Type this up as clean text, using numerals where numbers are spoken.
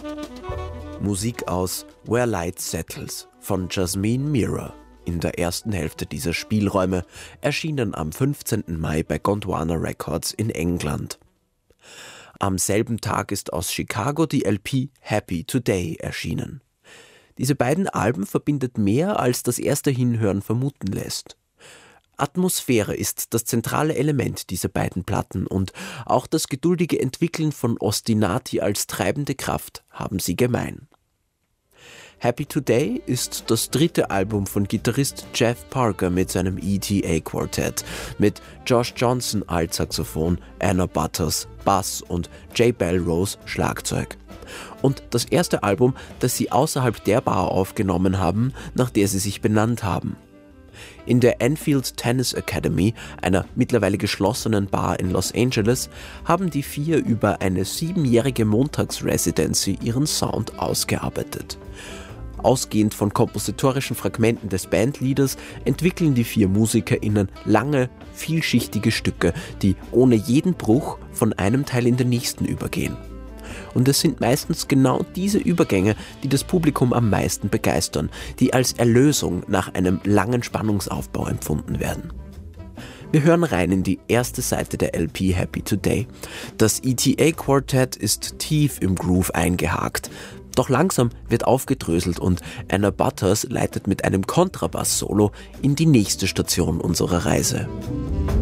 Musik aus Where Light Settles von Jasmine Mirror in der ersten Hälfte dieser Spielräume, erschienen am 15. Mai bei Gondwana Records in England. Am selben Tag ist aus Chicago die LP Happy Today erschienen. Diese beiden Alben verbindet mehr, als das erste Hinhören vermuten lässt. Atmosphäre ist das zentrale Element dieser beiden Platten und auch das geduldige Entwickeln von Ostinati als treibende Kraft haben sie gemein. Happy Today ist das dritte Album von Gitarrist Jeff Parker mit seinem ETA Quartet, mit Josh Johnson Altsaxophon, Anna Butters Bass und Jay Belrose Schlagzeug. Und das erste Album, das sie außerhalb der Bar aufgenommen haben, nach der sie sich benannt haben. In der Enfield Tennis Academy, einer mittlerweile geschlossenen Bar in Los Angeles, haben die vier über eine 7-jährige Montagsresidency ihren Sound ausgearbeitet. Ausgehend von kompositorischen Fragmenten des Bandleaders entwickeln die vier MusikerInnen lange, vielschichtige Stücke, die ohne jeden Bruch von einem Teil in den nächsten übergehen. Und es sind meistens genau diese Übergänge, die das Publikum am meisten begeistern, die als Erlösung nach einem langen Spannungsaufbau empfunden werden. Wir hören rein in die erste Seite der LP Happy Today. Das ETA Quartet ist tief im Groove eingehakt. Doch langsam wird aufgedröselt und Anna Butters leitet mit einem Kontrabass-Solo in die nächste Station unserer Reise.